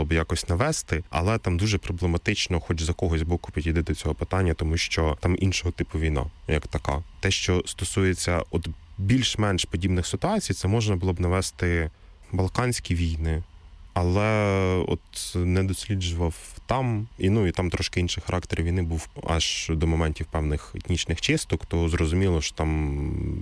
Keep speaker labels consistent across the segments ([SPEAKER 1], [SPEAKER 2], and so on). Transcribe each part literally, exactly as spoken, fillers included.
[SPEAKER 1] б якось навести, але там дуже проблематично хоч за когось боку підійти до цього питання, тому що там іншого типу війна, як така. Те, що стосується от більш-менш подібних ситуацій, це можна було б навести Балканські війни, але от не досліджував там, і ну і там трошки інший характер війни був аж до моментів певних етнічних чисток, то зрозуміло, що там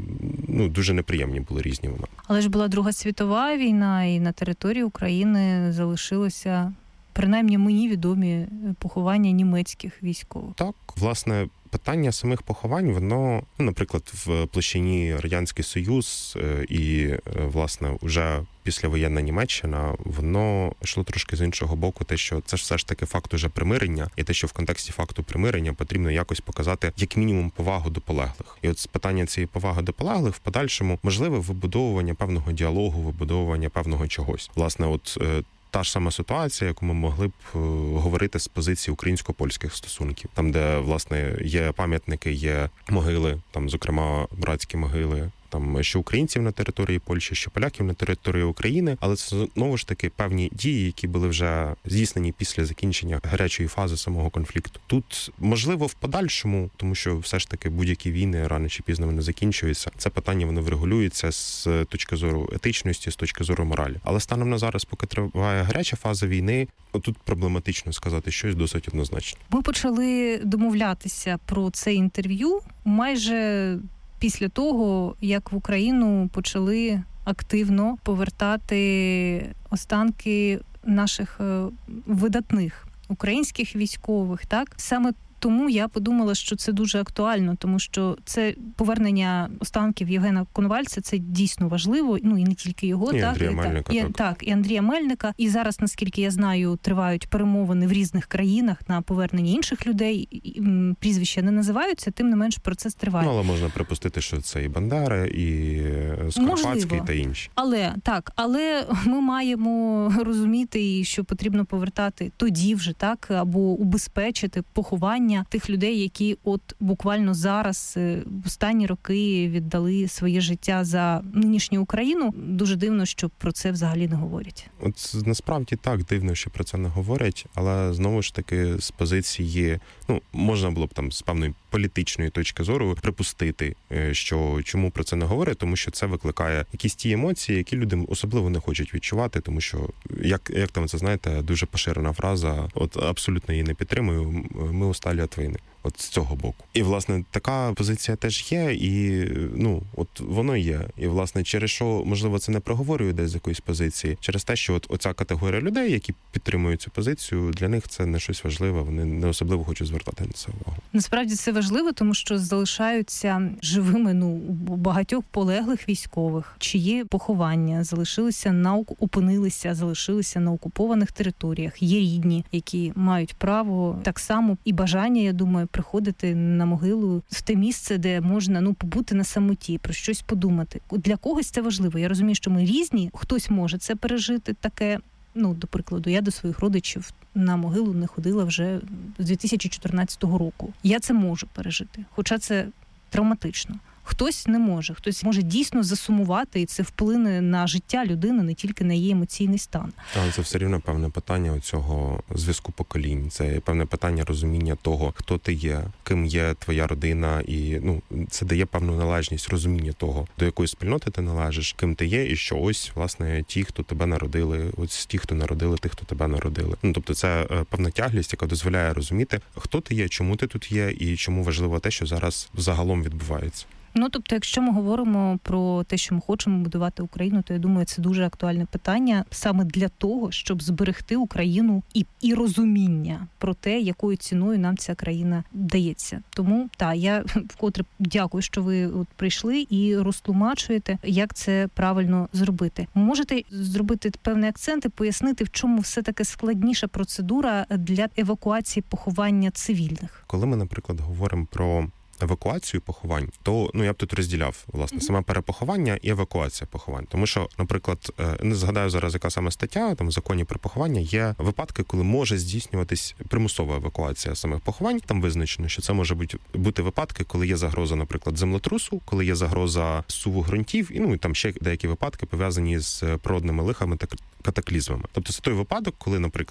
[SPEAKER 1] ну дуже неприємні були різні моменти.
[SPEAKER 2] Але ж була Друга світова війна, і на території України залишилося, принаймні мені відомі, поховання німецьких військових.
[SPEAKER 1] Так, власне, питання самих поховань, воно, ну, наприклад, в площині Радянський Союз і, власне, вже післявоєнна Німеччина, воно йшло трошки з іншого боку, те, що це ж все ж таки факт уже примирення, і те, що в контексті факту примирення потрібно якось показати, як мінімум, повагу до полеглих. І от з питання цієї поваги до полеглих в подальшому можливе вибудовування певного діалогу, вибудовування певного чогось. Власне, от та ж сама ситуація, яку ми могли б говорити з позиції українсько-польських стосунків, там, де, власне, є пам'ятники, є могили, там, зокрема, братські могили, там, що українців на території Польщі, що поляків на території України, але це, знову ж таки, певні дії, які були вже здійснені після закінчення гарячої фази самого конфлікту. Тут, можливо, в подальшому, тому що все ж таки будь-які війни рано чи пізно вони закінчуються, це питання, воно врегулюється з точки зору етичності, з точки зору моралі. Але станом на зараз, поки триває гаряча фаза війни, тут проблематично сказати щось досить однозначно.
[SPEAKER 2] Ми почали домовлятися про це інтерв'ю майже після того, як в Україну почали активно повертати останки наших видатних українських військових, так? Саме тому я подумала, що це дуже актуально, тому що це повернення останків Євгена Коновальця, це дійсно важливо, ну і не тільки його,
[SPEAKER 1] і
[SPEAKER 2] так,
[SPEAKER 1] Андрія
[SPEAKER 2] і,
[SPEAKER 1] Мельника,
[SPEAKER 2] і,
[SPEAKER 1] так.
[SPEAKER 2] так, і Андрія Мельника. І зараз, наскільки я знаю, тривають перемовини в різних країнах на повернення інших людей. Прізвища не називаються, тим не менш процес триває.
[SPEAKER 1] Ну, але можна припустити, що це і Бандера, і Скоропадський та інші.
[SPEAKER 2] Але так, але ми маємо розуміти, що потрібно повертати тоді вже, так, або убезпечити поховання тих людей, які от буквально зараз в останні роки віддали своє життя за нинішню Україну. Дуже дивно, що про це взагалі не говорять.
[SPEAKER 1] От насправді так дивно, що про це не говорять, але знову ж таки з позиції, ну, можна було б там з певної політичної точки зору припустити, що чому про це не говорять, тому що це викликає якісь ті емоції, які люди особливо не хочуть відчувати, тому що, як, як там це, знаєте, дуже поширена фраза, от абсолютно її не підтримую, ми усталі від війни. От з цього боку. І, власне, така позиція теж є, і, ну, от воно є. І, власне, через що, можливо, це не проговорює десь з якоїсь позиції, через те, що от оця категорія людей, які підтримують цю позицію, для них це не щось важливе, вони не особливо хочуть звертати на це увагу.
[SPEAKER 2] Насправді це важливо, тому що залишаються живими, ну, багатьох полеглих військових, чиї поховання залишилися на, опинилися, залишилися на окупованих територіях. Є рідні, які мають право так само і бажання, я думаю, приходити на могилу в те місце, де можна, ну, побути на самоті, про щось подумати. Для когось це важливо. Я розумію, що ми різні, хтось може це пережити таке. Ну, до прикладу, я до своїх родичів на могилу не ходила вже з дві тисячі чотирнадцятого року. Я це можу пережити, хоча це травматично. Хтось не може, хтось може дійсно засумувати, і це вплине на життя людини, не тільки на її емоційний стан.
[SPEAKER 1] Але це все рівно певне питання цього зв'язку поколінь. Це певне питання розуміння того, хто ти є, ким є твоя родина, і, ну, це дає певну належність, розуміння того, до якої спільноти ти належиш, ким ти є, і що ось, власне, ті, хто тебе народили, ось ті, хто народили тих, хто тебе народили. Ну, тобто це певна тяглість, яка дозволяє розуміти, хто ти є, чому ти тут є, і чому важливо те, що зараз загалом відбувається.
[SPEAKER 2] Ну, тобто, якщо ми говоримо про те, що ми хочемо будувати Україну, то я думаю, це дуже актуальне питання саме для того, щоб зберегти Україну і, і розуміння про те, якою ціною нам ця країна дається. Тому, так, я вкотре дякую, що ви от прийшли і розтлумачуєте, як це правильно зробити. Можете зробити певні акценти, пояснити, в чому все-таки складніша процедура для евакуації поховання цивільних?
[SPEAKER 1] Коли ми, наприклад, говоримо про евакуацію поховань, то, ну, я б тут розділяв, власне, саме перепоховання і евакуація поховань. Тому що, наприклад, не згадаю зараз, яка саме стаття, там в законі про поховання є випадки, коли може здійснюватись примусова евакуація самих поховань. Там визначено, що це може бути, бути випадки, коли є загроза, наприклад, землетрусу, коли є загроза зсуву ґрунтів, і, ну, і там ще деякі випадки пов'язані з природними лихами та катаклізмами. Тобто це той випадок, коли, наприклад,